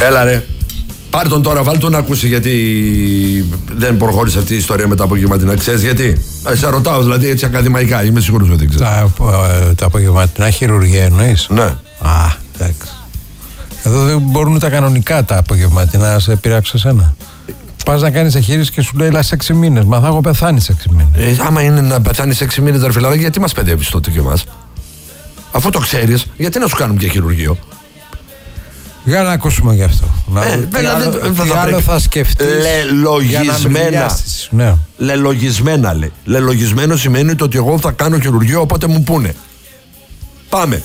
Έλα ρε. Πάρ' τον τώρα, βάλ' τον να ακούσει γιατί δεν προχώρησε αυτή η ιστορία με τα απογευματινά. Ξέρεις γιατί? Σε ρωτάω δηλαδή έτσι ακαδημαϊκά, είμαι σίγουρος ότι δεν ξέρω. Τα απογευματινά χειρουργία εννοείς? Ναι. Α, εντάξει. Εδώ δεν μπορούν τα κανονικά τα απογευματινά, σε πειράξω εσένα. Πας να κάνεις εγχείρηση και σου λέει λάς 6 μήνες. Μα θα έχω πεθάνει σε 6 μήνες. Άμα είναι να πεθάνεις 6 μήνες, ρε φιλάδε, γιατί μας παιδεύεις τότε και εμάς? Αφού το ξέρεις, γιατί να σου κάνουμε και χειρουργείο? Για να ακούσουμε γι' αυτό. Τι άλλο θα σκεφτείς? Λελογισμένα. Λελογισμένα λέει. Λελογισμένο σημαίνει ότι εγώ θα κάνω χειρουργείο όποτε μου πούνε. Πάμε.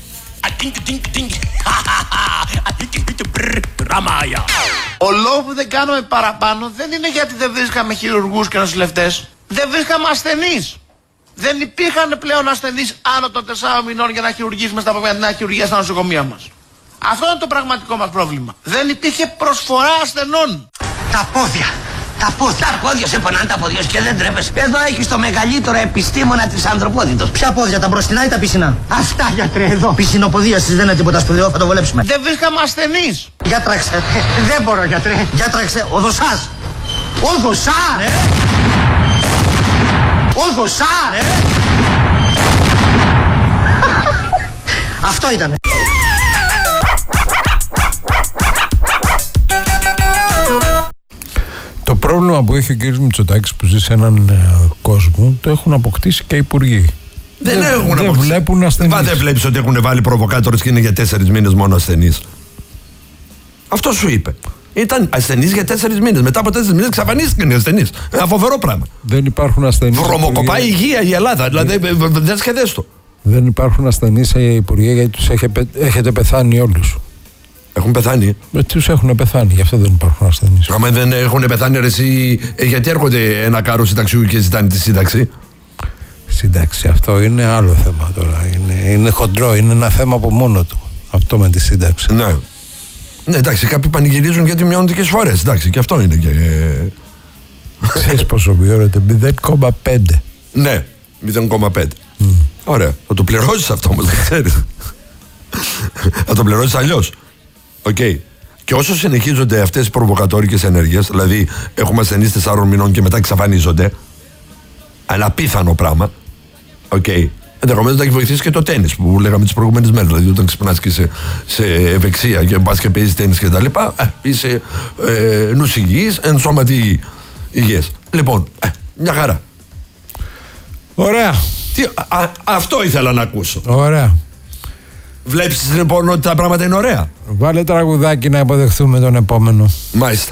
Ο λόγος που δεν κάνουμε παραπάνω δεν είναι γιατί δεν βρίσκαμε χειρουργούς και νοσηλευτές. Δεν βρίσκαμε ασθενείς. Δεν υπήρχαν πλέον ασθενείς άνω των 4 μηνών για να χειρουργήσουμε στα απογευματινά χειρουργία στα νοσοκομεία μας. Αυτό είναι το πραγματικό μας πρόβλημα. Δεν υπήρχε προσφορά ασθενών. Τα πόδια. Τα πόδια σε πονάνε τα πόδια και δεν τρέπεσαι. Εδώ έχεις το μεγαλύτερο επιστήμονα της ανθρωπότητος. Ποια πόδια, τα μπροστινά ή τα πισινά? Αυτά, γιατρέ, εδώ. Πισινοποδίαση δεν είναι τίποτα σπουδαίο, θα το βολέψουμε. Δεν βρίσκαμε ασθενείς. Γιατράξε. Δεν μπορώ, γιατρέ. Γιατράξε, οδοσάς. Όδωσα, ρε. Όδωσα, ρε. Αυτό ήτανε. Το πρόβλημα που έχει ο κ. Μητσοτάκης που ζει σε έναν κόσμο το έχουν αποκτήσει και οι υπουργοί. Δεν βλέπουν ασθενείς. Δεν βλέπεις ότι έχουν βάλει προβοκάτορες και είναι για 4 μήνες μόνο ασθενείς? Αυτό σου είπε. Ήταν ασθενείς για 4 μήνες. Μετά από 4 μήνες εξαφανίστηκαν οι ασθενείς. Ένα φοβερό πράγμα. Δεν υπάρχουν ασθενείς. Βρωμοκοπάει η υγεία η Ελλάδα. Δηλαδή δεν σχεδές το. Δεν υπάρχουν ασθενείς σε υπουργεία γιατί τους έχετε πεθάνει όλους. Έχουν πεθάνει. Τους έχουν πεθάνει, γι' αυτό δεν υπάρχουν ασθενείς. Άμα δεν έχουν πεθάνει, ρε, εσύ, γιατί έρχονται ένα κάρο συνταξιού και ζητάνε τη σύνταξη? Σύνταξη, αυτό είναι άλλο θέμα τώρα. Είναι χοντρό, είναι ένα θέμα από μόνο του. Αυτό με τη σύνταξη. Ναι. Ναι, εντάξει, κάποιοι πανηγυρίζουν γιατί μειώνονται και φορές. Εντάξει, και αυτό είναι και. Ξέρεις πόσο μειώνεται? 0,5. Ναι, 0,5. Ωραία. Θα το πληρώσεις αυτό όμως, δεν ξέρεις. Θα το πληρώσεις αλλιώς. Okay. Και όσο συνεχίζονται αυτές οι προβοκατόρικες ενέργειες, δηλαδή έχουμε ασθενείς 4 μηνών και μετά εξαφανίζονται, ένα απίθανο πράγμα. Okay. Ενδεχομένως να έχει βοηθήσει και το τένις που λέγαμε τις προηγούμενες μέρες. Δηλαδή, όταν ξυπνάς και σε ευεξία και πας και παίζεις τένις και τα λοιπά, είσαι νους υγιής, εν σώματι υγιές. Λοιπόν, μια χαρά. Ωραία. Αυτό ήθελα να ακούσω. Ωραία. Βλέπεις λοιπόν ότι τα πράγματα είναι ωραία? Βάλε τραγουδάκι να υποδεχθούμε τον επόμενο. Μάλιστα.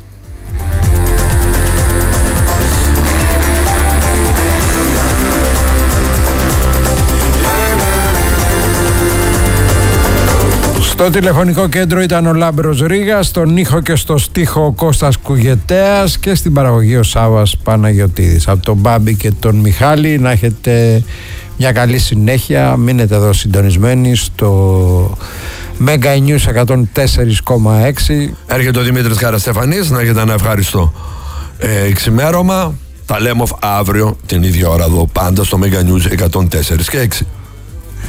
Στο τηλεφωνικό κέντρο ήταν ο Λάμπρος Ρήγας, στον ήχο και στο στίχο ο Κώστας Κουγετέας και στην παραγωγή ο Σάββας Παναγιωτίδης. Από τον Μπάμπη και τον Μιχάλη να έχετε μια καλή συνέχεια. Μείνετε εδώ συντονισμένοι στο Mega News 104,6. Έρχεται ο Δημήτρης Καραστεφανής, να έχετε ένα ευχάριστο ξημέρωμα. Τα λέμε αύριο την ίδια ώρα εδώ, πάντα στο Mega News 104,6.